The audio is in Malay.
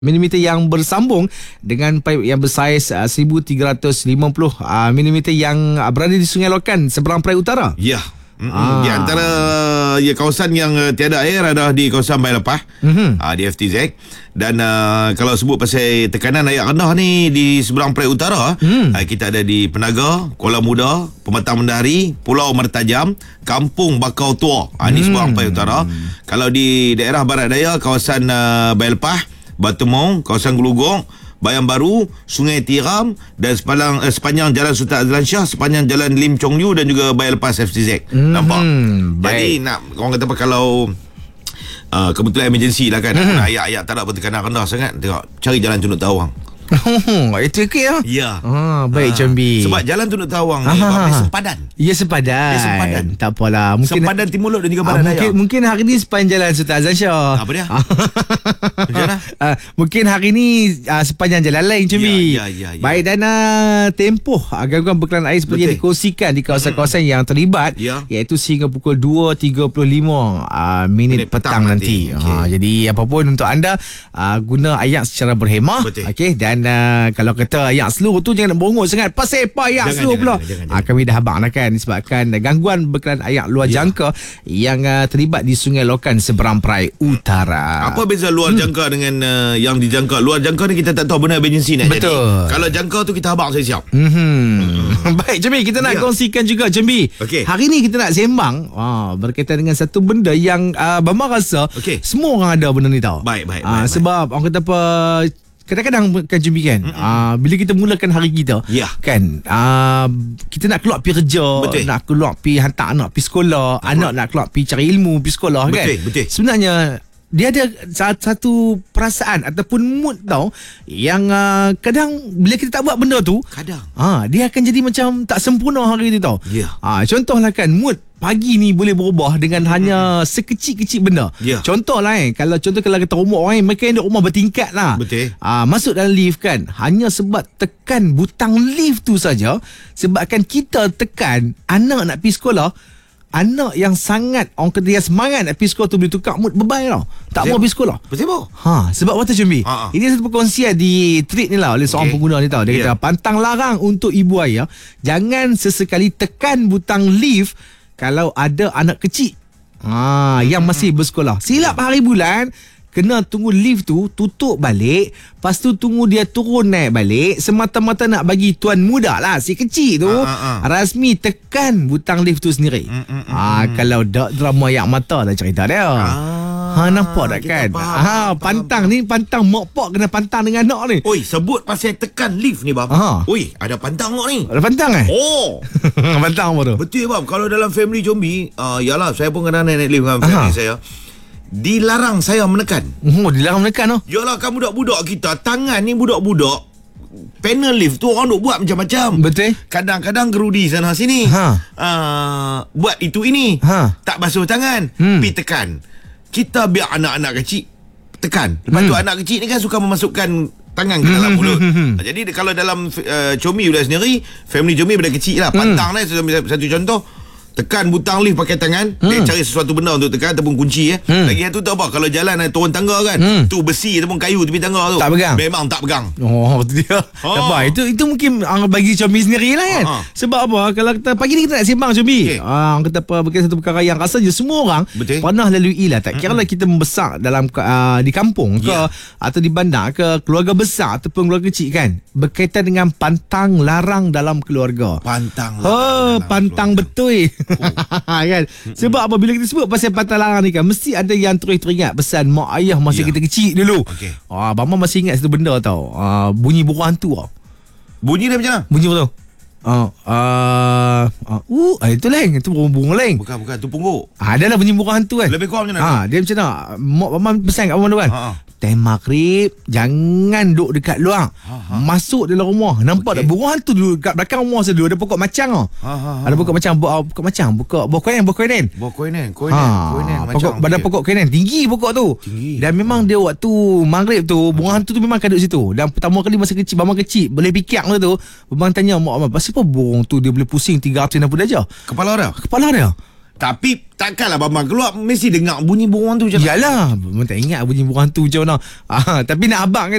milimeter yang bersambung dengan pipe yang bersaiz 1350 milimeter yang berada di Sungai Lokan seberang Perai Utara. Ya. Di antara kawasan yang tiada air adalah di kawasan Bayan Lepah, di FTZ. Dan kalau sebut pasal tekanan air rendah ni di seberang Perai Utara, kita ada di Penaga, Kuala Muda, Pematang Mendahari, Pulau Mertajam, Kampung Bakau Tua. Ni seberang Perai Utara. Kalau di daerah Barat Daya, kawasan Bayan Lepah, Batu Maung, kawasan Gelugong, Bayan Baru, Sungai Tiram dan sepanjang Jalan Sultan Azlan Shah, sepanjang Jalan Lim Chong Yu dan juga Bayan Lepas FTZ. Nampak? Jadi nak orang kata apa, kalau kebetulan emergency lah kan, ayat-ayat tak ada bertekanan rendah sangat, tengok cari jalan Tunduk Tawang. Itu okey ya? Ya. Baik Jambi. Sebab jalan Tunduk Tawang ni sempadan. Ya sempadan. Tak apalah. Mungkin sempadan Timur Laut dan juga Barat Daya. Mungkin hari ni sepanjang Jalan Sultan Azlan Shah. Apa dia? Mungkin hari ni sepanjang jalan lain Jambi. Ya. Baik, dan tempoh gangguan bekalan air seperti yang dikongsikan di kawasan-kawasan yang terlibat, iaitu sehingga pukul 2.35 minit petang nanti. Jadi apapun untuk anda, guna ayak secara berhemah. Okey, dan kalau kata ayak slow tu jangan nak berungut sangat. Pasal apa ayak slow pula? Kami dah abang dah kan, disebabkan gangguan bekalan ayak luar jangka yang terlibat di Sungai Lokan seberang Perai Utara. Apa beza luar jangka dengan yang dijangka? Luar jangka ni kita tak tahu benar emergency nak jadi. Kalau jangka tu kita abang saya siap. Baik Jambi, kita nak kongsikan juga Jambi. Hari ni kita nak sembang berkaitan dengan satu benda yang Bama rasa semua orang ada benda ni tau. Baik. Sebab orang kata apa, kadang-kadang kan Jambi kan, bila kita mulakan hari kita kan, kita nak keluar pergi kerja, nak keluar pergi hantar anak pergi sekolah, anak nak keluar pergi cari ilmu pergi sekolah kan. Sebenarnya dia ada satu perasaan ataupun mood tau, yang kadang bila kita tak buat benda tu, dia akan jadi macam tak sempurna hari tu tau. Contohlah kan, mood pagi ni boleh berubah dengan hanya sekecil-kecil benda. Contohlah kalau kata rumah orang, mereka yang duduk rumah bertingkat lah, masuk dalam lift kan, hanya sebab tekan butang lift tu saja, sebabkan kita tekan anak nak pergi sekolah, anak yang sangat orang kata yang semangat nak pergi sekolah tu boleh tukar mood beban tau, tak mau pergi sekolah. Sebab apa Jambi? Ini satu perkongsian di tweet ni lah oleh seorang pengguna ni tau. Dia kata, pantang larang untuk ibu ayah jangan sesekali tekan butang lift kalau ada anak kecil yang masih bersekolah. Silap hari bulan, kena tunggu lift tu tutup balik, lepas tu tunggu dia turun naik balik, semata-mata nak bagi tuan muda lah, si kecil tu rasmi tekan butang lift tu sendiri. Kalau dak drama yang mata dah cerita dia. Nampak tak kan? Pantang ni, pantang mak pak kena pantang dengan anak ni. Oi, sebut pasal tekan lift ni bab. Oi, ada pantang mak ni. Ada pantang pantang apa tu? Betul bab. Kalau dalam family Jambi, yalah, saya pun kena naik lift dengan family saya. Dilarang saya menekan. Dilarang menekan Yalah, kan budak-budak kita, tangan ni budak-budak, panel lift tu orang duk buat macam-macam. Betul. Kadang-kadang gerudi sana sini. Buat itu ini. Tak basuh tangan, pergi tekan. Kita biar anak-anak kecil tekan. Lepas tu anak kecil ni kan suka memasukkan tangan ke dalam mulut. Jadi kalau dalam Comi udah sendiri, family Comi pada kecil lah, pantang lah satu contoh. Tekan butang lift pakai tangan, dia cari sesuatu benda untuk tekan ataupun kunci. Lagi satu tahu apa, kalau jalan turun tangga kan, tu besi ataupun kayu tepi tangga tu tak pegang. Memang tak pegang. Itu dia. Itu mungkin bagi Comi sendiri lah kan. Sebab apa, kalau kita pagi ni kita nak sembang Comi, orang kata apa, berkaitan satu perkara yang rasanya semua orang pernah lalui lah. Tak kira lah kita membesar dalam di kampung ke atau di bandar ke, keluarga besar ataupun keluarga kecil kan, berkaitan dengan pantang larang dalam keluarga. Pantang betul. Kan? Sebab apa, bila kita sebut pasal pantang larang ni kan, mesti ada yang terus teringat pesan mak ayah masa kita kecil dulu. Bama masih ingat satu benda tau, bunyi burung hantu tau. Bunyi dia macam mana? Bunyi apa tau? Itu leng, itu burung leng. Bukan tu pungguk. Adalah bunyi burung hantu kan. Lebih kurang macam mana? Dia macam mana? Mak mama pesan kat mama tu kan. Time maghrib jangan duduk dekat luar, masuk dalam rumah. Nampak tak burung hantu dulu kat belakang rumah saya dulu, ada pokok macang ada pokok macang, buah koinen. Badan pokok koinen tinggi pokok tu. Dan memang dia waktu maghrib tu burung hantu tu memang kaduk situ. Dan pertama kali masa kecil, bama kecil boleh fikir tu, bang tanya mak, pasal apa burung tu dia boleh pusing 360 darjah kepala dia. Tapi takkanlah Bambang keluar mesti dengar bunyi burung hantu je. Yalah, memang tak ingat bunyi burung hantu je. Tapi nak abang